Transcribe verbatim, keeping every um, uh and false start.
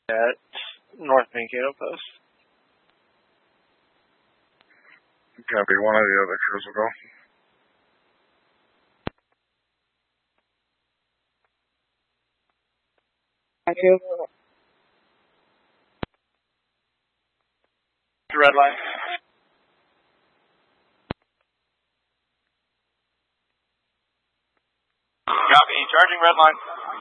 at North Mankato Post. Copy. One of the other crews will go. Thank you. Red line. Copy. Charging red line.